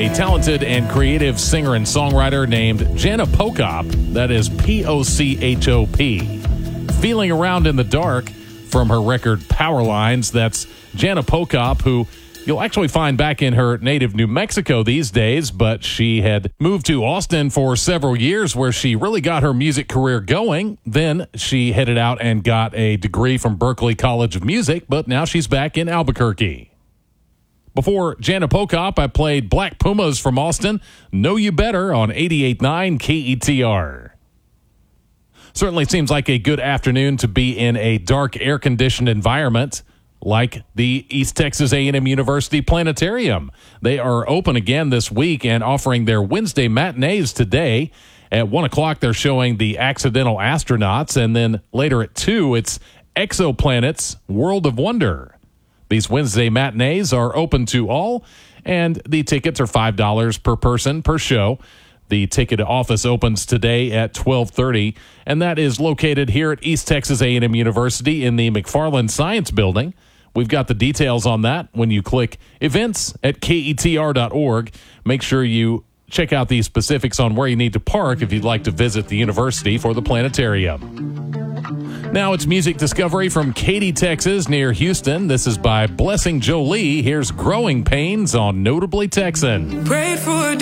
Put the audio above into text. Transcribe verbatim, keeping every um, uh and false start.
a talented and creative singer and songwriter named Jana Pokop. That is P O C H O P. Feeling Around in the Dark from her record Power Lines. That's Jana Pokop, who you'll actually find back in her native New Mexico these days, but she had moved to Austin for several years where she really got her music career going. Then she headed out and got a degree from Berklee College of Music, but now she's back in Albuquerque. Before Jana Pokop, I played Black Pumas from Austin, Know You Better on eighty-eight point nine K E T R. Certainly seems like a good afternoon to be in a dark, air-conditioned environment like the East Texas A and M University Planetarium. They are open again this week and offering their Wednesday matinees today. At one o'clock, they're showing The Accidental Astronauts, and then later at two, it's Exoplanets World of Wonder. These Wednesday matinees are open to all, and the tickets are five dollars per person per show. The ticket office opens today at twelve thirty, and that is located here at East Texas A and M University in the McFarland Science Building. We've got the details on that when you click events at K E T R dot org. Make sure you check out the specifics on where you need to park if you'd like to visit the university for the planetarium. Now it's music discovery from Katy, Texas, near Houston. This is by Blessing Jolie. Here's Growing Pains on Notably Texan. Prayed for